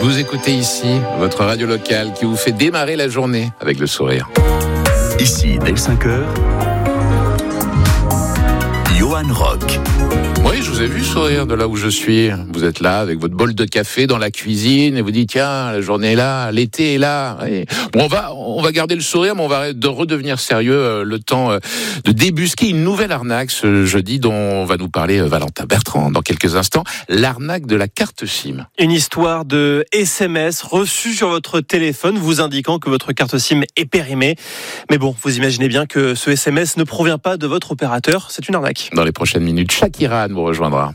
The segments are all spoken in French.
Vous écoutez ici votre radio locale qui vous fait démarrer la journée avec le sourire. Ici, dès 5h, Johan Rock. Oui, je vous ai vu sourire de là où je suis. Vous êtes là avec votre bol de café dans la cuisine et vous dites tiens, la journée est là, l'été est là. Oui. Bon, on va garder le sourire, mais on va redevenir sérieux le temps de débusquer une nouvelle arnaque ce jeudi dont va nous parler Valentin Bertrand dans quelques instants. L'arnaque de la carte SIM. Une histoire de SMS reçu sur votre téléphone vous indiquant que votre carte SIM est périmée. Mais bon, vous imaginez bien que ce SMS ne provient pas de votre opérateur. C'est une arnaque. Dans les prochaines minutes, Shakira nous rejoindra.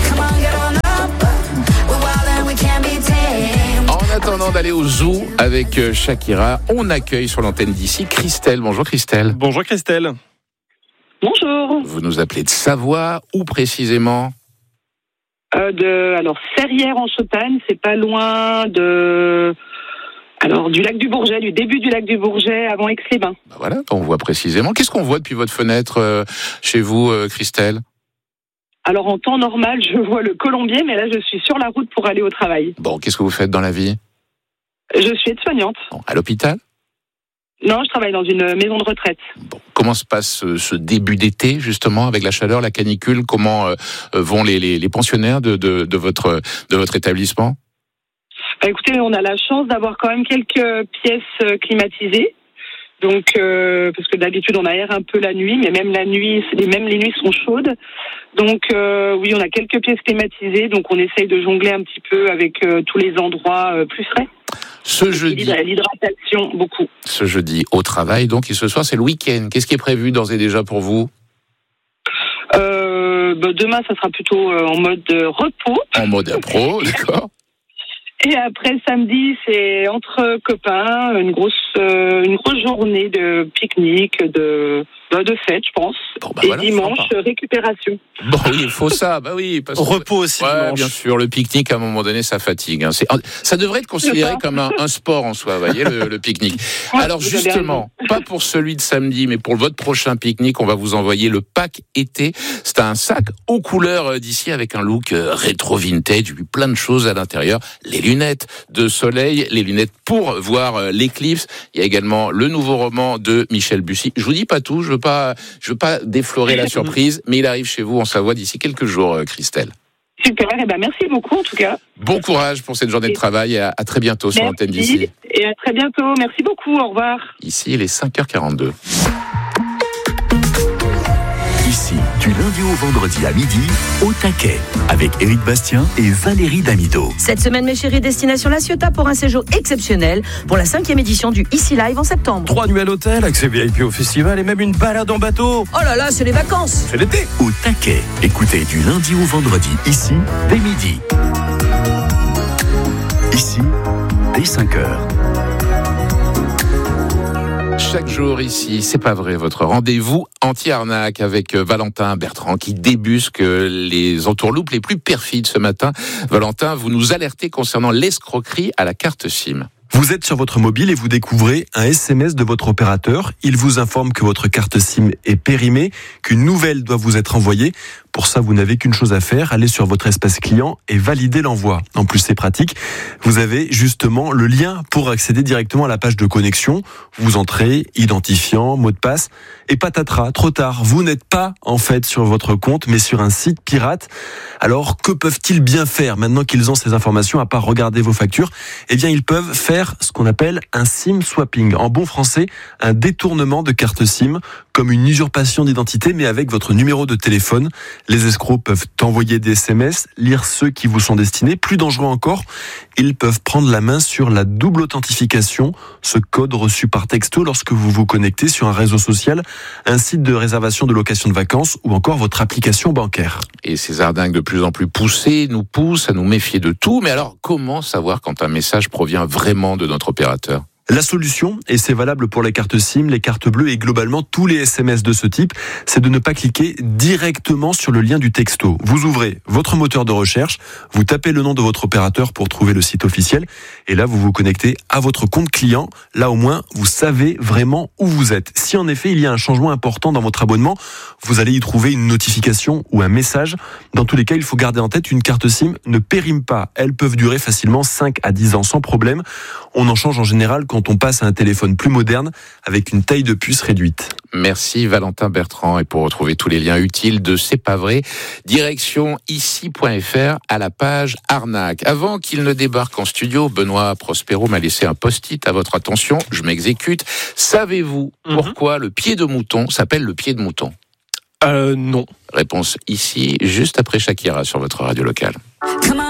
En attendant d'aller au zoo avec Shakira, on accueille sur l'antenne d'ici Christelle. Bonjour Christelle. Bonjour Christelle. Bonjour. Vous nous appelez de Savoie, où précisément ? Alors Serrières en Chautagne, c'est pas loin du lac du Bourget, du début du lac du Bourget avant Aix-les-Bains. Voilà, on voit précisément. Qu'est-ce qu'on voit depuis votre fenêtre chez vous, Christelle ? Alors en temps normal, je vois le Colombier, mais là je suis sur la route pour aller au travail. Bon, qu'est-ce que vous faites dans la vie ? Je suis aide-soignante. Bon, à l'hôpital ? Non, je travaille dans une maison de retraite. Bon, comment se passe ce début d'été, justement, avec la chaleur, la canicule ? Comment vont les pensionnaires de votre établissement ? Écoutez, on a la chance d'avoir quand même quelques pièces climatisées. Donc, parce que d'habitude on aère un peu la nuit, mais même les nuits sont chaudes. Donc, oui, on a quelques pièces climatisées, donc on essaye de jongler un petit peu avec tous les endroits plus frais. Ce jeudi, l'hydratation, beaucoup. Ce jeudi au travail, donc, et ce soir c'est le week-end. Qu'est-ce qui est prévu d'ores et déjà pour vous ? Demain, ça sera plutôt en mode repos. En mode pro, d'accord. Et après samedi, c'est entre copains, une grosse journée de pique-nique, de fête, je pense. Bon, et voilà, dimanche, récupération. Bon, oui, il faut ça, bah oui. Repos aussi dimanche. Bien sûr, le pique-nique, à un moment donné, ça fatigue. Hein. Ça devrait être considéré comme un sport en soi, vous voyez, le pique-nique. Ouais, alors justement, pas pour celui de samedi, mais pour votre prochain pique-nique, on va vous envoyer le pack été. C'est un sac aux couleurs d'ici avec un look rétro-vintage, plein de choses à l'intérieur. Les lunettes de soleil, les lunettes pour voir l'éclipse. Il y a également le nouveau roman de Michel Bussy. Je vous dis pas tout, je veux pas déflorer la surprise, mais il arrive chez vous en Savoie d'ici quelques jours, Christelle. Super, merci beaucoup en tout cas. Bon courage pour cette journée de travail et à très bientôt sur l'antenne d'ici. Et à très bientôt, merci beaucoup, au revoir. Ici, il est 5h42. Ici, du lundi au vendredi à midi, au taquet, avec Éric Bastien et Valérie Damido. Cette semaine, mes chéris, destination La Ciotat pour un séjour exceptionnel pour la 5e édition du Ici Live en septembre. 3 nuits à l'hôtel, accès VIP au festival et même une balade en bateau. Oh là là, c'est les vacances. C'est l'été. Au taquet, écoutez du lundi au vendredi, ici, dès midi. Ici, dès 5h. Chaque jour ici, c'est pas vrai, votre rendez-vous anti-arnaque avec Valentin Bertrand qui débusque les entourloupes les plus perfides ce matin. Valentin, vous nous alertez concernant l'escroquerie à la carte SIM. Vous êtes sur votre mobile et vous découvrez un SMS de votre opérateur. Il vous informe que votre carte SIM est périmée, qu'une nouvelle doit vous être envoyée. Pour ça, vous n'avez qu'une chose à faire, aller sur votre espace client et valider l'envoi. En plus, c'est pratique. Vous avez justement le lien pour accéder directement à la page de connexion. Vous entrez, identifiant, mot de passe, et patatras, trop tard. Vous n'êtes pas, en fait, sur votre compte, mais sur un site pirate. Alors, que peuvent-ils bien faire maintenant qu'ils ont ces informations, à part regarder vos factures ? Eh bien, ils peuvent faire ce qu'on appelle un SIM swapping. En bon français, un détournement de carte SIM, comme une usurpation d'identité, mais avec votre numéro de téléphone. Les escrocs peuvent envoyer des SMS, lire ceux qui vous sont destinés. Plus dangereux encore, ils peuvent prendre la main sur la double authentification, ce code reçu par texto lorsque vous vous connectez sur un réseau social, un site de réservation de location de vacances ou encore votre application bancaire. Et ces arnaques de plus en plus poussées nous poussent à nous méfier de tout. Mais alors, comment savoir quand un message provient vraiment de notre opérateur ? La solution, et c'est valable pour les cartes SIM, les cartes bleues et globalement tous les SMS de ce type, c'est de ne pas cliquer directement sur le lien du texto. Vous ouvrez votre moteur de recherche, vous tapez le nom de votre opérateur pour trouver le site officiel et là vous vous connectez à votre compte client. Là au moins vous savez vraiment où vous êtes. Si en effet il y a un changement important dans votre abonnement, vous allez y trouver une notification ou un message. Dans tous les cas, il faut garder en tête, une carte SIM ne périme pas. Elles peuvent durer facilement 5 à 10 ans sans problème. On en change en général quand on passe à un téléphone plus moderne avec une taille de puce réduite. Merci Valentin Bertrand. Et pour retrouver tous les liens utiles de C'est pas vrai, direction ici.fr à la page arnaque. Avant qu'il ne débarque en studio, Benoît Prospero m'a laissé un post-it à votre attention. Je m'exécute. Savez-vous pourquoi le pied de mouton s'appelle le pied de mouton ? Non. Réponse ici, juste après Shakira sur votre radio locale.